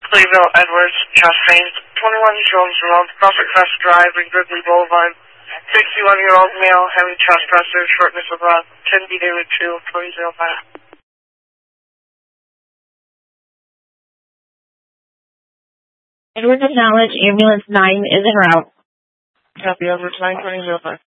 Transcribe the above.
Cleeville, Edwards, Chastain, 21 Jones Road, Prospect Crest Drive, and Gridley Boulevard. 61-year-old male, heavy chest pressure, shortness of breath, 10 B David 2, 2005. Edwards acknowledged, ambulance 9 is en route. Copy, Edwards 9, 2005.